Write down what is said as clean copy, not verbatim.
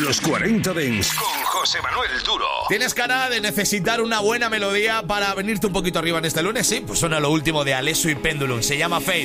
Los 40 Dents con José Manuel Duro. ¿Tienes cara de necesitar una buena melodía para venirte un poquito arriba en este lunes? Sí, pues suena lo último de Alesso y Pendulum. Se llama Faith.